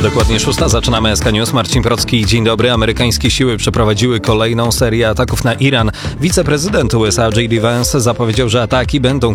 Dokładnie 6. Zaczynamy SK News. Marcin Procki. Dzień dobry. Amerykańskie siły przeprowadziły kolejną serię ataków na Iran. Wiceprezydent USA J.D. Vance zapowiedział, że ataki będą